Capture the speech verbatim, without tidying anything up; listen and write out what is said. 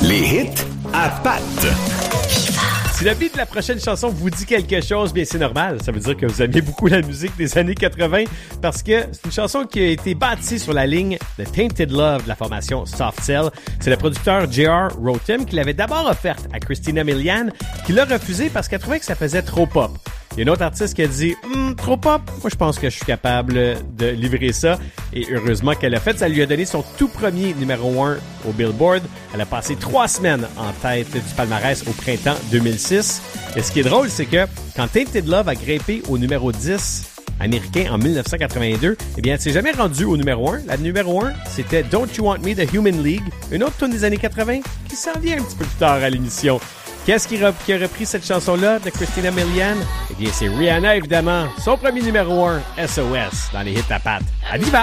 Les hits à Pat. Si le beat de la prochaine chanson vous dit quelque chose, bien c'est normal. Ça veut dire que vous aimez beaucoup la musique des années quatre-vingts parce que c'est une chanson qui a été bâtie sur la ligne de Tainted Love de la formation Soft Cell. C'est le producteur J R. Rotem qui l'avait d'abord offerte à Christina Milian, qui l'a refusé parce qu'elle trouvait que ça faisait trop pop. Il y a une autre artiste qui a dit hm, « Trop pop, moi je pense que je suis capable de livrer ça ». Et heureusement qu'elle l'a fait. Ça lui a donné son tout premier numéro un au Billboard. Elle a passé trois semaines en tête du palmarès au printemps deux mille six. Et ce qui est drôle, c'est que quand Tainted Love a grimpé au numéro dix américain en dix-neuf cent quatre-vingt-deux, eh bien, elle s'est jamais rendue au numéro un. La numéro un, c'était Don't You Want Me de Human League, une autre tune des années quatre-vingts qui s'en vient un petit peu plus tard à l'émission. Qu'est-ce qui, re- qui a repris cette chanson-là de Christina Milian? Eh bien, c'est Rihanna, évidemment. Son premier numéro un, S O S, dans les hits à Pat. À viva!